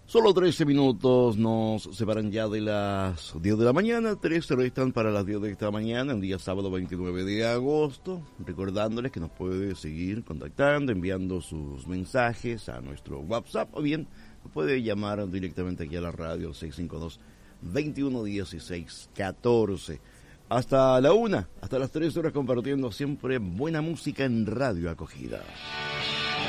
Solo 13 minutos nos separan ya de las 10 de la mañana, 13 restan para las 10 de esta mañana, un día sábado 29 de agosto, recordándoles que nos puede seguir contactando, enviando sus mensajes a nuestro WhatsApp, o bien nos puede llamar directamente aquí a la radio al 652-2116-14. Hasta la 1, hasta las 3 horas compartiendo siempre buena música en Radio Acogida.